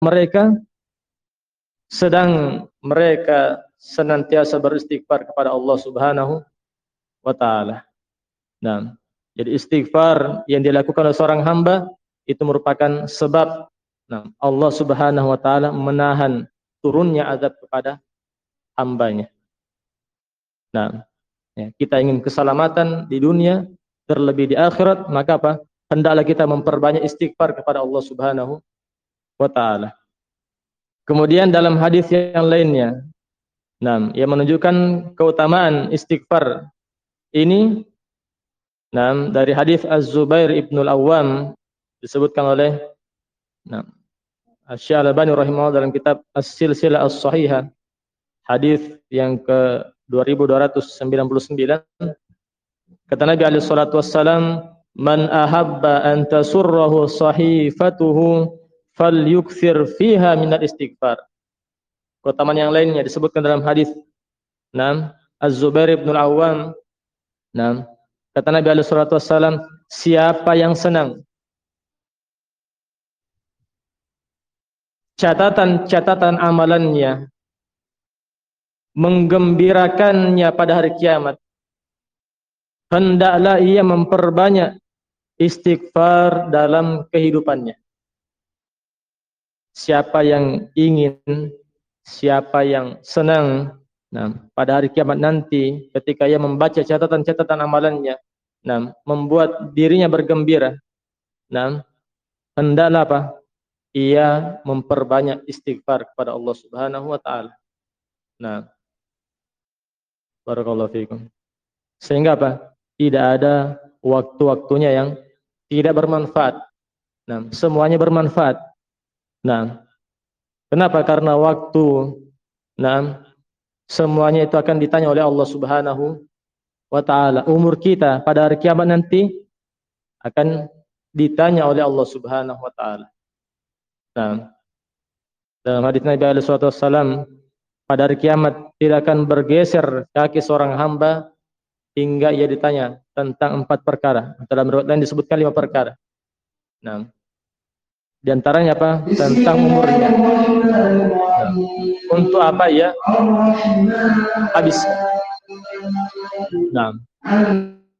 mereka sedang mereka senantiasa beristighfar kepada Allah Subhanahu wa taala. Nah, jadi istighfar yang dilakukan oleh seorang hamba itu merupakan sebab Allah Subhanahu wa taala menahan turunnya azab kepada hambanya. Nah, ya, kita ingin keselamatan di dunia, terlebih di akhirat, maka apa? Hendaklah kita memperbanyak istighfar kepada Allah Subhanahu wa taala. Kemudian dalam hadis yang lainnya, yang menunjukkan keutamaan istighfar ini, dari hadis Az-Zubair ibnul Awwam disebutkan oleh Asy-Syalbani rahimahullah dalam kitab As-Silsilah As-Shahihah, hadis yang ke 2299, kata Nabi alaihi salatu wassalam, "Man ahabba an tasurrahu sahifatuhu falyukthir fiha minal istighfar." Keutamaan yang lainnya disebutkan dalam hadis Az-Zubair ibnul Awwam, kata Nabi alaihi salatu wassalam, siapa yang senang catatan amalannya menggembirakannya pada hari kiamat, hendaklah ia memperbanyak istighfar dalam kehidupannya. Siapa yang ingin, siapa yang senang pada hari kiamat nanti ketika ia membaca catatan-catatan amalannya, membuat dirinya bergembira, hendaklah apa? Ia memperbanyak istighfar kepada Allah Subhanahu wa taala. Barakallahu fiikum. Sehingga apa? Tidak ada waktu-waktunya yang tidak bermanfaat. Semuanya bermanfaat. Kenapa? Karena waktu, semuanya itu akan ditanya oleh Allah Subhanahu wa taala. Umur kita pada hari kiamat nanti akan ditanya oleh Allah Subhanahu wa taala. Dalam hadis Nabi alaihi wasallam, pada hari kiamat tidak akan bergeser kaki seorang hamba hingga ia ditanya tentang 4 perkara. Dalam riwayat lain disebutkan 5 perkara. Di antaranya apa? Tentang umurnya. Untuk apa ya? Habis.